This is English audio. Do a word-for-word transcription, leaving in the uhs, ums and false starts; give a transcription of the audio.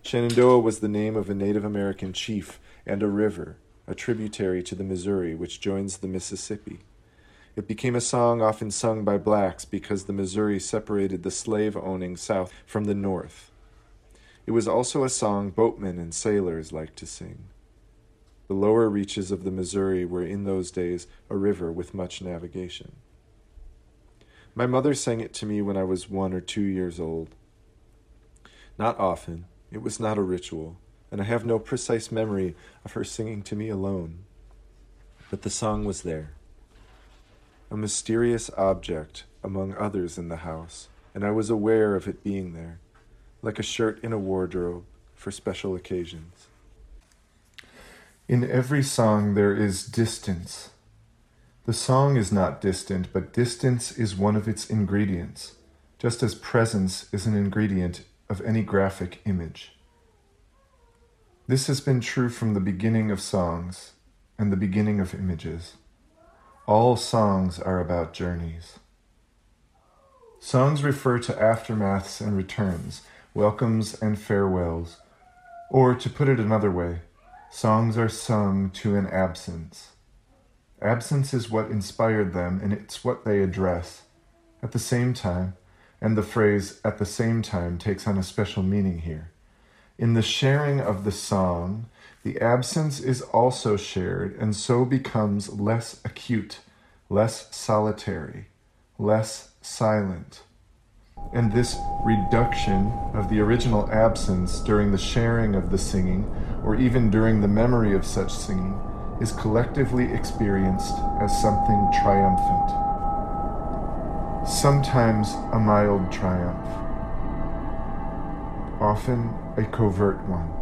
Shenandoah was the name of a Native American chief and a river, a tributary to the Missouri, which joins the Mississippi. It became a song often sung by blacks because the Missouri separated the slave-owning South from the North. It was also a song boatmen and sailors liked to sing. The lower reaches of the Missouri were in those days a river with much navigation. My mother sang it to me when I was one or two years old. Not often. It was not a ritual, and I have no precise memory of her singing to me alone. But the song was there, a mysterious object among others in the house, and I was aware of it being there, like a shirt in a wardrobe for special occasions. In every song there is distance. The song is not distant, but distance is one of its ingredients, just as presence is an ingredient of any graphic image. This has been true from the beginning of songs and the beginning of images. All songs are about journeys. Songs refer to aftermaths and returns, welcomes and farewells, or to put it another way, songs are sung to an absence. Absence is what inspired them, and it's what they address. At the same time, and the phrase "at the same time" takes on a special meaning here. In the sharing of the song, the absence is also shared and so becomes less acute, less solitary, less silent. And this reduction of the original absence during the sharing of the singing, or even during the memory of such singing, is collectively experienced as something triumphant. Sometimes a mild triumph, often a covert one.